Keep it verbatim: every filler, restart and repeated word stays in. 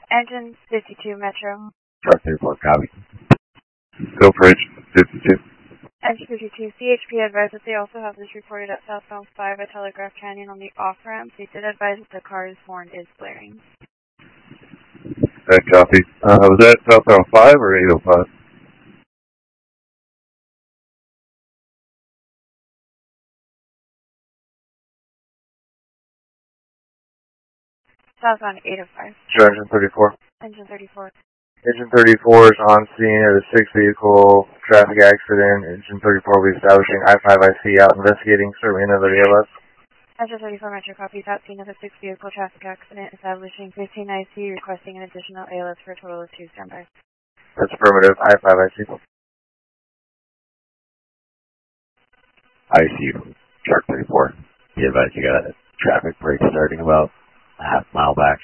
Engine fifty-two Metro. Truck thirty-four, copy. Go for engine fifty-two. Engine fifty-two, C H P advised that they also have this reported at southbound five at Telegraph Canyon on the off-ramp. They did advise that the car's horn is blaring. That copy. Uh, was that southbound five or eight oh five? Southbound eight oh five. Sure, engine thirty-four. Engine thirty-four. Engine thirty-four is on scene of a six-vehicle traffic accident. Engine thirty-four will be establishing I five I C out investigating, certainly another A L S. Engine thirty-four Metro copies at scene of a six-vehicle traffic accident, establishing fifteen I C, requesting an additional A L S for a total of two standby. That's affirmative, I five I C. I C you, Truck thirty-four. Be advised you got a traffic break starting about a half mile back.